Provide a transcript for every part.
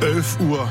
11 Uhr.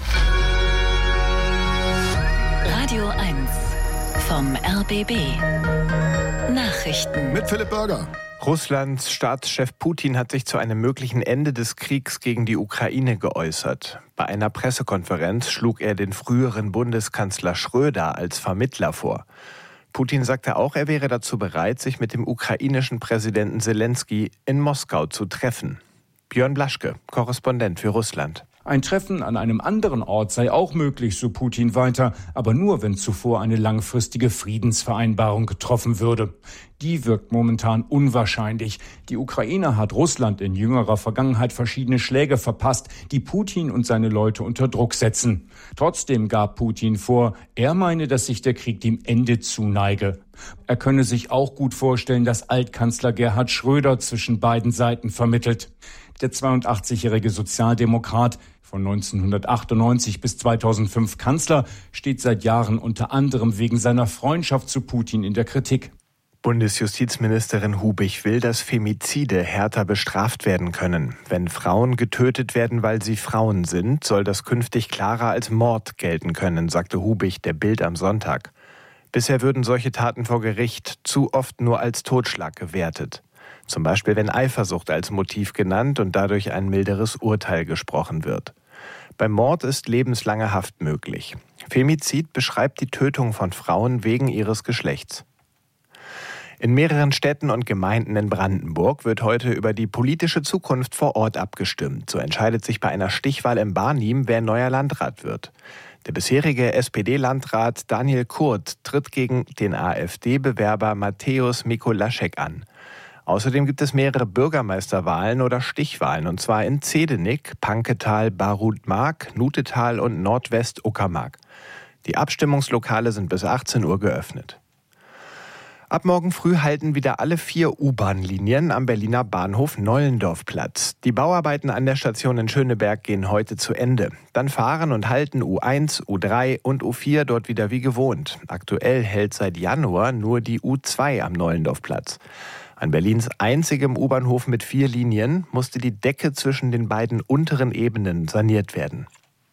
Radio 1 vom RBB. Nachrichten. Mit Philipp Börger. Russlands Staatschef Putin hat sich zu einem möglichen Ende des Kriegs gegen die Ukraine geäußert. Bei einer Pressekonferenz schlug er den früheren Bundeskanzler Schröder als Vermittler vor. Putin sagte auch, er wäre dazu bereit, sich mit dem ukrainischen Präsidenten Selenskyj in Moskau zu treffen. Björn Blaschke, Korrespondent für Russland. Ein Treffen an einem anderen Ort sei auch möglich, so Putin weiter, aber nur, wenn zuvor eine langfristige Friedensvereinbarung getroffen würde. Die wirkt momentan unwahrscheinlich. Die Ukraine hat Russland in jüngerer Vergangenheit verschiedene Schläge verpasst, die Putin und seine Leute unter Druck setzen. Trotzdem gab Putin vor, er meine, dass sich der Krieg dem Ende zuneige. Er könne sich auch gut vorstellen, dass Altkanzler Gerhard Schröder zwischen beiden Seiten vermittelt. Der 82-jährige Sozialdemokrat, von 1998 bis 2005 Kanzler, steht seit Jahren unter anderem wegen seiner Freundschaft zu Putin in der Kritik. Bundesjustizministerin Hubich will, dass Femizide härter bestraft werden können. Wenn Frauen getötet werden, weil sie Frauen sind, soll das künftig klarer als Mord gelten können, sagte Hubich der Bild am Sonntag. Bisher würden solche Taten vor Gericht zu oft nur als Totschlag gewertet. Zum Beispiel, wenn Eifersucht als Motiv genannt und dadurch ein milderes Urteil gesprochen wird. Beim Mord ist lebenslange Haft möglich. Femizid beschreibt die Tötung von Frauen wegen ihres Geschlechts. In mehreren Städten und Gemeinden in Brandenburg wird heute über die politische Zukunft vor Ort abgestimmt. So entscheidet sich bei einer Stichwahl im Barnim, wer neuer Landrat wird. Der bisherige SPD-Landrat Daniel Kurt tritt gegen den AfD-Bewerber Mateusz Mikolaschek an. Außerdem gibt es mehrere Bürgermeisterwahlen oder Stichwahlen, und zwar in Zedenik, Panketal, Barut-Mark, Nutetal und Nordwest-Uckermark. Die Abstimmungslokale sind bis 18 Uhr geöffnet. Ab morgen früh halten wieder alle 4 U-Bahn-Linien am Berliner Bahnhof Nollendorf Platz. Die Bauarbeiten an der Station in Schöneberg gehen heute zu Ende. Dann fahren und halten U1, U3 und U4 dort wieder wie gewohnt. Aktuell hält seit Januar nur die U2 am Nollendorf Platz. An Berlins einzigem U-Bahnhof mit 4 Linien musste die Decke zwischen den beiden unteren Ebenen saniert werden.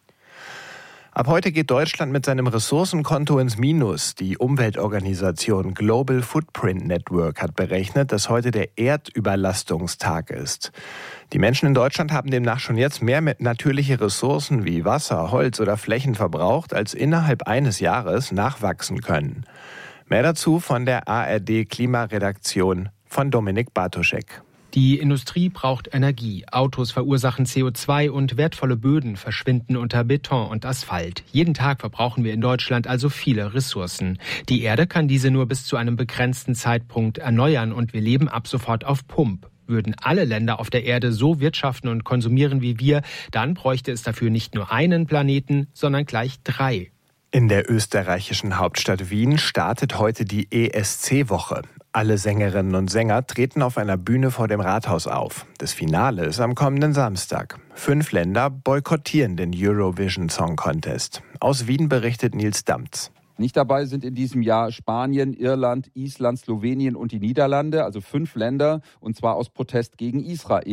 Ab heute geht Deutschland mit seinem Ressourcenkonto ins Minus. Die Umweltorganisation Global Footprint Network hat berechnet, dass heute der Erdüberlastungstag ist. Die Menschen in Deutschland haben demnach schon jetzt mehr natürliche Ressourcen wie Wasser, Holz oder Flächen verbraucht, als innerhalb eines Jahres nachwachsen können. Mehr dazu von der ARD-Klimaredaktion von Dominik Bartoschek. Die Industrie braucht Energie, Autos verursachen CO2 und wertvolle Böden verschwinden unter Beton und Asphalt. Jeden Tag verbrauchen wir in Deutschland also viele Ressourcen. Die Erde kann diese nur bis zu einem begrenzten Zeitpunkt erneuern und wir leben ab sofort auf Pump. Würden alle Länder auf der Erde so wirtschaften und konsumieren wie wir, dann bräuchte es dafür nicht nur einen Planeten, sondern gleich 3. In der österreichischen Hauptstadt Wien startet heute die ESC-Woche. Alle Sängerinnen und Sänger treten auf einer Bühne vor dem Rathaus auf. Das Finale ist am kommenden Samstag. 5 Länder boykottieren den Eurovision Song Contest. Aus Wien berichtet Nils Damz. Nicht dabei sind in diesem Jahr Spanien, Irland, Island, Slowenien und die Niederlande, also 5 Länder, und zwar aus Protest gegen Israel.